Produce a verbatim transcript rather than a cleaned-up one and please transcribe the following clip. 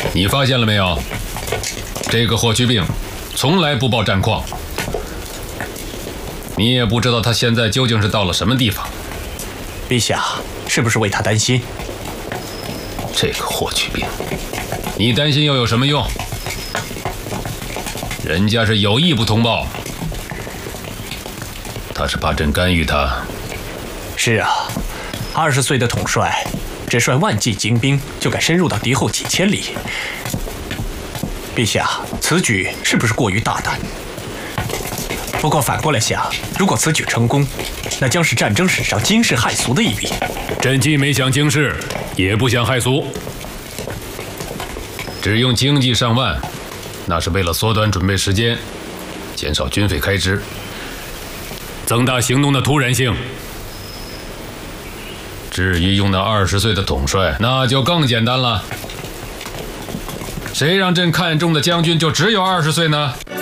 你发现了没有？这个霍去病从来不报战况，你也不知道他现在究竟是到了什么地方。 陛下是不是为他担心？ 这个霍去病，你担心又有什么用？人家是有意不通报，他是怕朕干预他。 是啊，二十岁的统帅，只率万计精兵就敢深入到敌后几千里。陛下，此举是不是过于大胆？不过反过来想，如果此举成功，那将是战争史上惊世骇俗的一笔。 朕既没想惊世，也不想骇俗，只用经济上万，那是为了缩短准备时间，减少军费开支，增大行动的突然性。至于用那二十岁的统帅，那就更简单了。谁让朕看中的将军就只有二十岁呢？